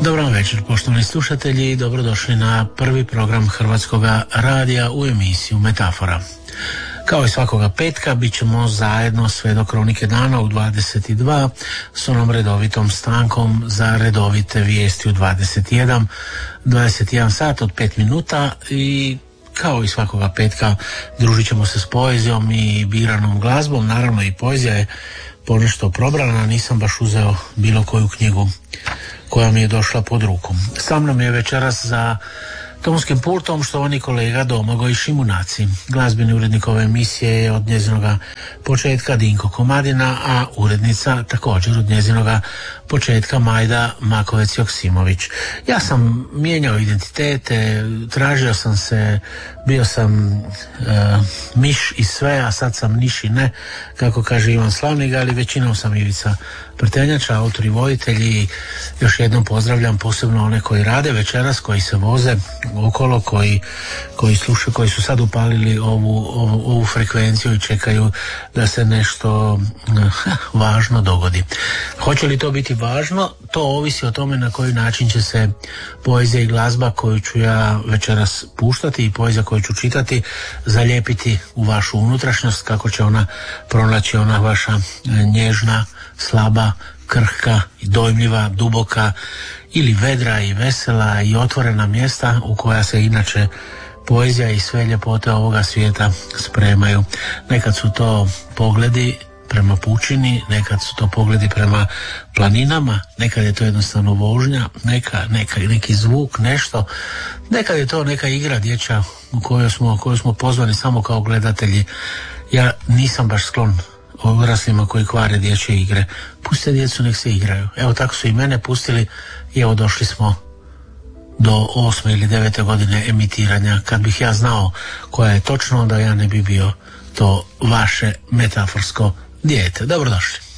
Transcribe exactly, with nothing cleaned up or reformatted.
Dobro večer, poštovani slušatelji, dobrodošli na prvi program Hrvatskog radija u emisiju Metafora. Kao i svakoga petka, bit ćemo zajedno sve do kronike dana u dvadeset dva s onom redovitom stankom za redovite vijesti u dvadeset jedan, dvadeset jedan sat od pet minuta i kao i svakoga petka družit ćemo se s poezijom i biranom glazbom. Naravno i poezija je ponešto probrana, nisam baš uzeo bilo koju knjigu koja mi je došla pod rukom. Sa mnom je večeras za tonskim pultom štovani kolega Domagoj Šimunaci. Glazbeni urednik ove emisije je od njezinoga početka Dinko Komadina, a urednica također od njezinoga početka Majda Makovec-Joksimović. Ja sam mijenjao identitete, tražio sam se, bio sam e, miš i sve, a sad sam niš i ne, kako kaže Ivan Slavnik, ali većinom sam Ivica Prtenjača, autor i voditelj. Još jednom pozdravljam posebno one koji rade večeras, koji se voze okolo, koji, koji slušaju, koji su sad upalili ovu, ovu, ovu frekvenciju i čekaju da se nešto ha, važno dogodi. Hoće li to biti važno? To ovisi o tome na koji način će se poezija i glazba koju ću ja večeras puštati i poezija koju ću čitati zalijepiti u vašu unutrašnjost, kako će ona pronaći ona vaša nježna, slaba, krhka i dojmljiva, duboka ili vedra i vesela i otvorena mjesta u koja se inače poezija i sve ljepote ovoga svijeta spremaju. Nekad su to pogledi prema pučini, nekad su to pogledi prema planinama, nekad je to jednostavno vožnja, neka, neka, neki zvuk, nešto, nekad je to neka igra dječja u kojoj smo, u kojoj smo pozvani samo kao gledatelji. Ja nisam baš sklon odraslima koji kvare dječje igre. Pustite djecu, nek se igraju. Evo tako su i mene pustili i evo došli smo do osme ili devete godine emitiranja. Kad bih ja znao koja je točno, onda ja ne bi bio to vaše metaforsko dijete. Dobrodošli.